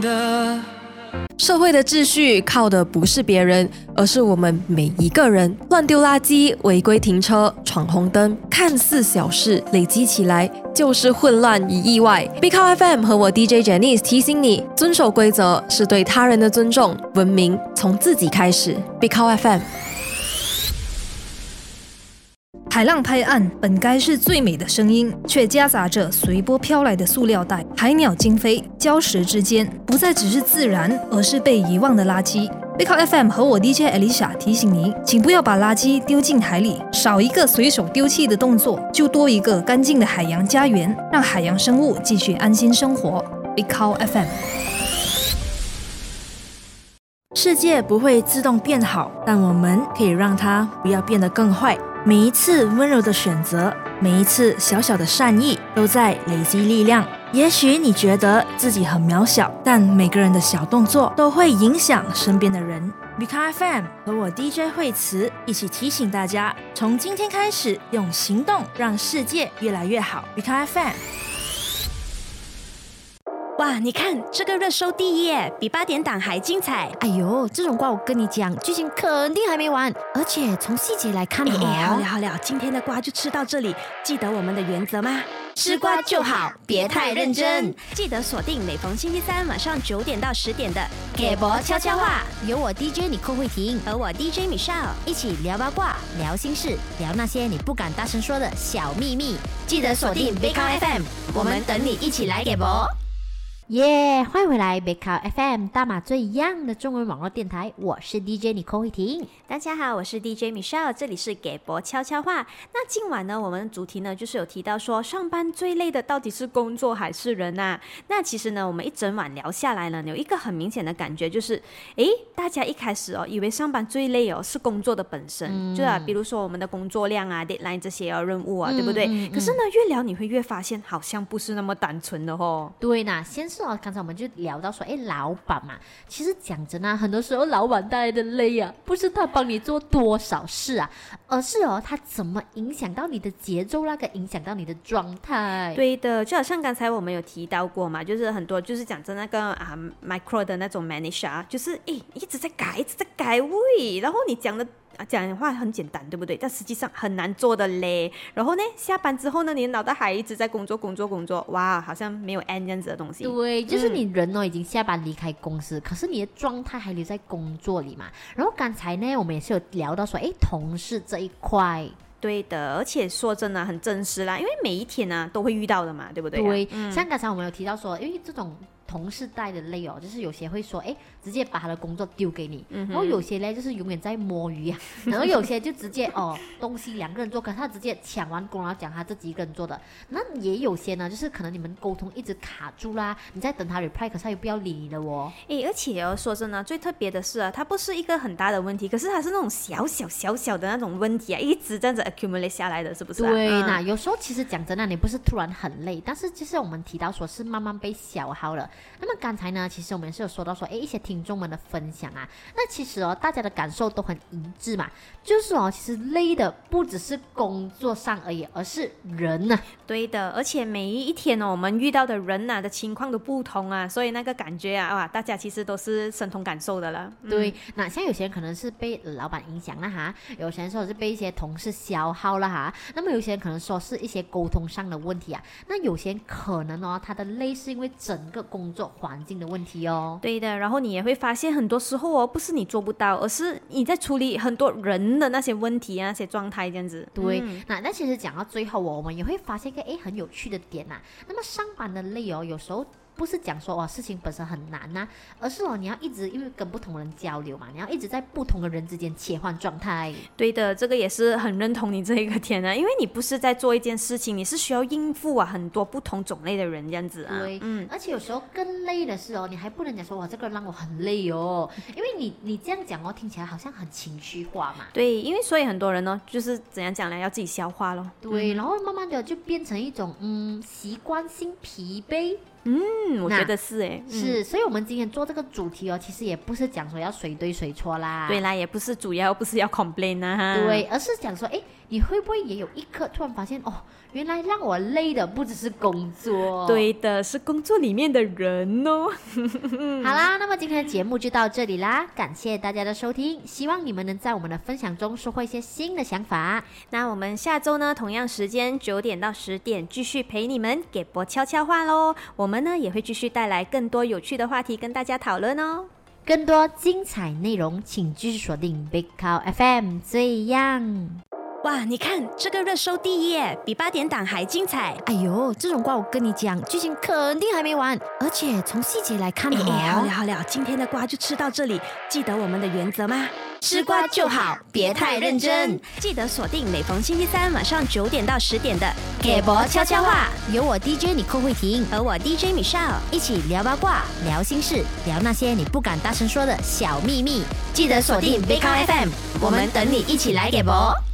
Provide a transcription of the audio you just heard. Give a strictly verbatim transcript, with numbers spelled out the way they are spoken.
社会的秩序靠的不是别人，而是我们每一个人。乱丢垃圾、违规停车、闯红灯，看似小事，累积起来就是混乱与意外。Big Cow F M 和我 D J Janice 提醒你，遵守规则是对他人的尊重，文明从自己开始。Big Cow F M。 海浪拍岸，本该是最美的声音，却夹杂着随波飘来的塑料袋、海鸟惊飞，礁石之间不再只是自然，而是被遗忘的垃圾。Big Cow F M 和我 D J Alicia 提醒您，请不要把垃圾丢进海里，少一个随手丢弃的动作，就多一个干净的海洋家园，让海洋生物继续安心生活。Big Cow F M。 世界不会自动变好，但我们可以让它不要变得更坏。每一次温柔的选择，每一次小小的善意，都在累积力量。也许你觉得自己很渺小，但每个人的小动作都会影响身边的人。Big Cow F M 和我 D J 惠慈一起提醒大家，从今天开始，用行动让世界越来越好。Big Cow F M。 哇，你看这个热搜第一耶，比八点档还精彩。 哎呦，这种瓜我跟你讲，剧情肯定还没完，而且从细节来看， 哎哎，好了好了，今天的瓜就吃到这里。记得我们的原则吗？吃瓜就好，别太认真。记得锁定每逢星期三晚上九点到十点的《给博悄悄话》， 有我 D J 你寇慧婷和我 D J Michelle 一起聊八卦、聊心事、聊那些你不敢大声说的小秘密。 记得锁定 Big Cow F M， 我们等你一起来给博。 耶、yeah, 欢迎回来 Big Cow F M 大马最一样的中文网络电台，我是 D J 你寇慧婷。 大家好，我是 D J Michelle， 这里是给博悄悄话。那今晚呢，我们的主题呢就是有提到说，上班最累的到底是工作还是人啊？那其实呢，我们一整晚聊下来呢，有一个很明显的感觉，就是诶，大家一开始哦，以为上班最累哦是工作的本身，嗯、就啊，比如说我们的工作量啊、deadline 这些哦任务啊，嗯、对不对、嗯嗯？可是呢，越聊你会越发现，好像不是那么单纯的哦。 对呢，先是哦，刚才我们就聊到说，哎，老板嘛，其实讲真啊，很多时候老板带来的累啊，不是他帮你做多少事啊，而是哦，他怎么影响到你的节奏啦，跟影响到你的状态。 对的，就好像刚才我们有提到过嘛，就是很多就是讲真那个啊 micro 的那种 manager 啊，就是诶一直在改，一直在改喂，然后你讲的。讲话很简单，对不对？但实际上很难做的嘞。然后呢，下班之后呢，你的脑袋还一直在工作、工作、工作，哇，好像没有 end 这样子的东西。 对，就是你人哦、嗯、已经下班离开公司，可是你的状态还留在工作里嘛。然后刚才呢，我们也是有聊到说，哎，同事这一块。 对的，而且说真的很真实啦，因为每一天呢、啊、都会遇到的嘛，对不对、啊？ 对、嗯，像刚才我们有提到说，因为这种同事带的累哦，就是有些会说，哎，直接把他的工作丢给你，嗯、然后有些呢就是永远在摸鱼啊，然后有些就直接哦东西两个人做，可是他直接抢完工，然后讲他自己一个人做的。那也有些呢，就是可能你们沟通一直卡住啦，你在等他 reply， 可是他又不要理你了哦。 哎，而且哦，说真的，最特别的是啊，它不是一个很大的问题，可是它是那种小小小小的那种问题啊，一直这样子 accumulate 下来的，是不是、啊？ 对， 嗯、 那有时候其实讲真的，你不是突然很累，但是就是我们提到说是慢慢被消耗了。那么刚才呢，其实我们是有说到说，哎，一些听众们的分享啊，那其实哦，大家的感受都很一致嘛，就是哦，其实累的不只是工作上而已，而是人呐、啊。 对的，而且每一天哦，我们遇到的人呐、啊、的情况都不同啊，所以那个感觉啊，哇，大家其实都是身同感受的了。 嗯、对，那像有些人可能是被老板影响了哈，有些人说是被一些同事消耗了哈，那么有些人可能说是一些沟通上的问题啊，那有些人可能哦，他的累是因为整个工作环境的问题哦。 对的，然后你也会发现很多时候哦，不是你做不到，而是你在处理很多人的那些问题啊、那些状态这样子。 对， 嗯、 那那其实讲到最后哦，我们也会发现一个诶很有趣的点啊。那么上班的累哦，有时候不是讲说哇事情本身很难呐、啊，而是哦你要一直因为跟不同人交流嘛，你要一直在不同的人之间切换状态。 对的，这个也是很认同你这一个点啊，因为你不是在做一件事情，你是需要应付啊很多不同种类的人这样子啊。 对，嗯，而且有时候更累的是哦，你还不能讲说哇这个人让我很累哦，因为你你这样讲哦，听起来好像很情绪化嘛。 对，因为所以很多人呢就是怎样讲呢，要自己消化咯。 对，嗯、然后慢慢的就变成一种嗯习惯性疲惫。 嗯，我觉得是诶， 是、嗯，所以我们今天做这个主题哦，其实也不是讲说要谁对谁错啦， 对啦，也不是主要不是要 complain 啊， 对，而是讲说，哎， 你会不会也有一刻突然发现，哦，原来让我累的不只是工作？ 对的，是工作里面的人哦。 好啦，那么今天的节目就到这里啦，感谢大家的收听，希望你们能在我们的分享中收获一些新的想法。 那我们下周呢，同样时间九点到十点，继续陪你们给博悄悄话喽。我们呢也会继续带来更多有趣的话题跟大家讨论哦。 更多精彩内容，请继续锁定 Big Cow F M 这样。 哇，你看这个热搜第一耶，比八点档还精彩。 哎呦，这种瓜我跟你讲，剧情肯定还没完，而且从细节来看哦。 哎，好了好了，今天的瓜就吃到这里，记得我们的原则吗？ 吃瓜就好，别太认真。 记得锁定每逢星期三晚上九点到十点的给博悄悄话，有我 D J 你寇慧婷和我 D J Michelle 一起聊八卦、聊心事、聊那些你不敢大声说的小秘密。记得锁定 Big Cow F M， 我们等你一起来给博。